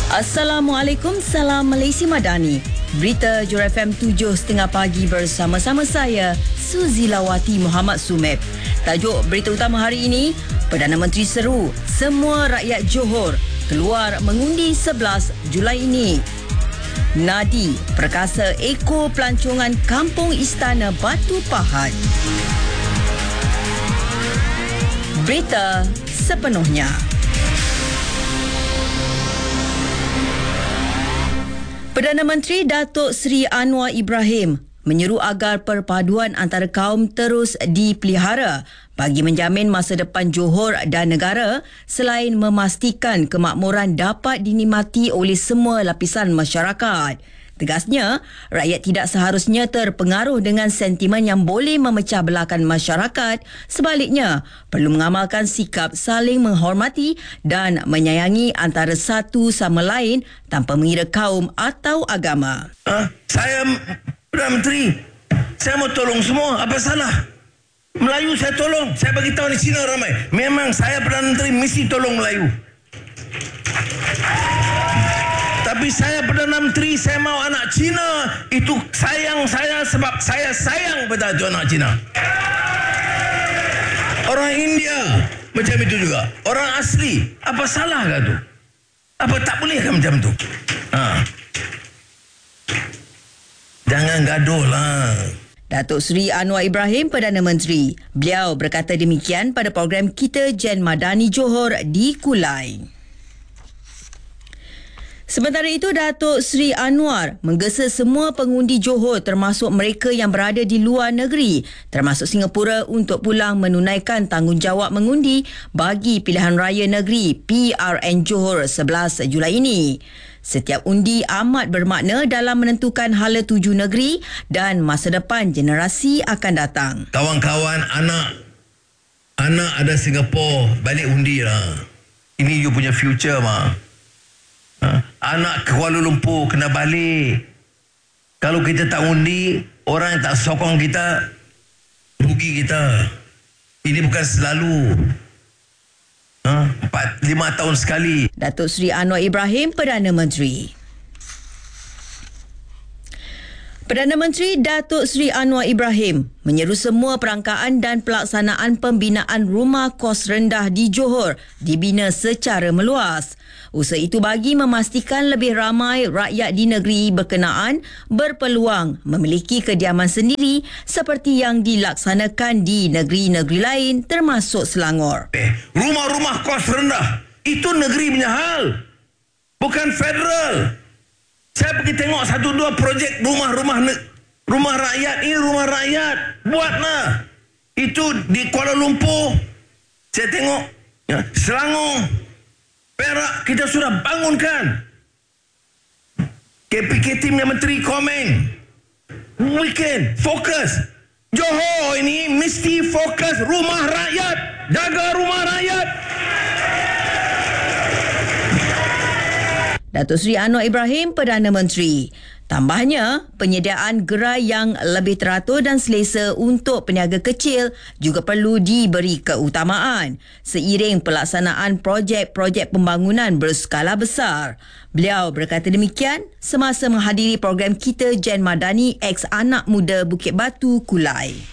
Assalamualaikum, salam Malaysia Madani. Berita Johor FM 7.30 pagi bersama-sama saya, Suzy Lawati Muhammad Sumeb. Tajuk berita utama hari ini, Perdana Menteri seru semua rakyat Johor keluar mengundi 11 Julai ini. Nadi perkasa eko pelancongan Kampung Istana Batu Pahat. Berita sepenuhnya. Perdana Menteri Datuk Seri Anwar Ibrahim menyeru agar perpaduan antara kaum terus dipelihara bagi menjamin masa depan Johor dan negara selain memastikan kemakmuran dapat dinikmati oleh semua lapisan masyarakat. Tegasnya, rakyat tidak seharusnya terpengaruh dengan sentimen yang boleh memecah belahkan masyarakat. Sebaliknya, perlu mengamalkan sikap saling menghormati dan menyayangi antara satu sama lain tanpa mengira kaum atau agama. Saya Perdana Menteri, saya mau tolong semua. Apa salah? Melayu saya tolong. Saya bagi tahu di Cina ramai. Memang saya Perdana Menteri mesti tolong Melayu. Tapi saya Perdana Menteri, saya mau anak Cina itu sayang saya sebab saya sayang pada anak Cina. Orang India macam itu juga. Orang asli, apa salah ke tu? Apa tak boleh kan macam tu? Jangan gaduh lah. Datuk Seri Anwar Ibrahim, Perdana Menteri. Beliau berkata demikian pada program Kita Jen Madani Johor di Kulai. Sementara itu, Datuk Seri Anwar menggesa semua pengundi Johor termasuk mereka yang berada di luar negeri termasuk Singapura untuk pulang menunaikan tanggungjawab mengundi bagi pilihan raya negeri PRN Johor 11 Julai ini. Setiap undi amat bermakna dalam menentukan hala tuju negeri dan masa depan generasi akan datang. Kawan-kawan, anak ada Singapura, balik undi lah. Ini you punya future mah. Anak Kuala Lumpur kena balik. Kalau kita tak undi, orang yang tak sokong kita, rugi kita. Ini bukan selalu 4-5 tahun sekali. Datuk Seri Anwar Ibrahim, Perdana Menteri. Perdana Menteri Datuk Seri Anwar Ibrahim menyeru semua perangkaan dan pelaksanaan pembinaan rumah kos rendah di Johor dibina secara meluas. Usaha itu bagi memastikan lebih ramai rakyat di negeri berkenaan berpeluang memiliki kediaman sendiri seperti yang dilaksanakan di negeri-negeri lain termasuk Selangor. Rumah-rumah kos rendah itu negeri punya hal, bukan federal. Saya pergi tengok 1-2 projek rumah rakyat. Ini rumah rakyat, buatlah. Itu di Kuala Lumpur, saya tengok Selangor, Perak, kita sudah bangunkan. KPK timnya Menteri komen, weekend fokus. Johor ini mesti fokus rumah rakyat, jaga rumah rakyat. Datuk Seri Anwar Ibrahim, Perdana Menteri. Tambahnya, penyediaan gerai yang lebih teratur dan selesa untuk peniaga kecil juga perlu diberi keutamaan seiring pelaksanaan projek-projek pembangunan berskala besar. Beliau berkata demikian semasa menghadiri program Kita Jen Madani X Anak Muda Bukit Batu, Kulai.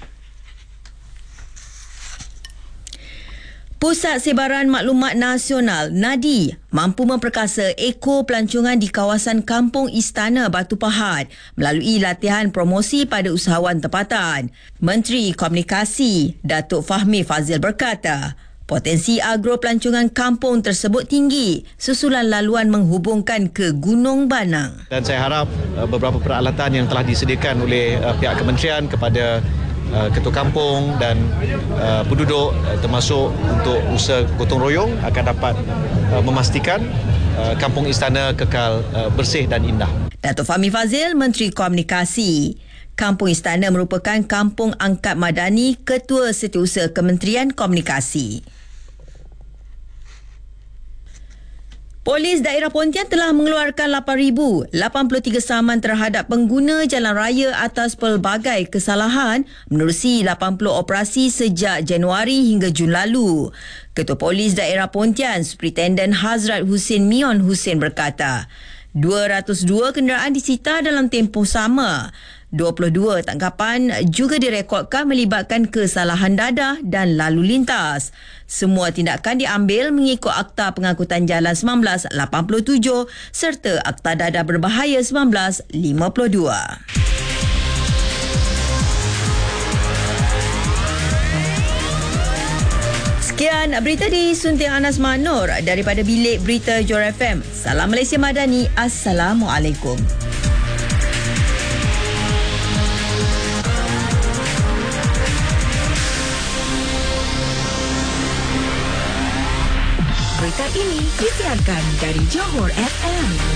Pusat Sebaran Maklumat Nasional Nadi mampu memperkasa eko pelancongan di kawasan Kampung Istana Batu Pahat melalui latihan promosi pada usahawan tempatan. Menteri Komunikasi Datuk Fahmi Fazil berkata, potensi agro pelancongan kampung tersebut tinggi susulan laluan menghubungkan ke Gunung Banang. Dan saya harap beberapa peralatan yang telah disediakan oleh pihak kementerian kepada ketua kampung dan penduduk termasuk untuk usaha gotong royong akan dapat memastikan kampung istana kekal bersih dan indah. Datuk Fahmi Fazil, Menteri Komunikasi. Kampung Istana merupakan kampung angkat madani Ketua Setiausaha Kementerian Komunikasi. Polis daerah Pontian telah mengeluarkan 8,083 saman terhadap pengguna jalan raya atas pelbagai kesalahan menerusi 80 operasi sejak Januari hingga Jun lalu. Ketua Polis daerah Pontian, Superintendent Hazrat Hussein Mion Hussein berkata, 202 kenderaan disita dalam tempoh sama. 22 tangkapan juga direkodkan melibatkan kesalahan dadah dan lalu lintas. Semua tindakan diambil mengikut Akta Pengangkutan Jalan 1987 serta Akta Dadah Berbahaya 1952. Sekian berita disunting Anas Manur daripada Bilik Berita Johor FM. Salam Malaysia Madani. Assalamualaikum. Berita ini disiarkan dari Johor FM.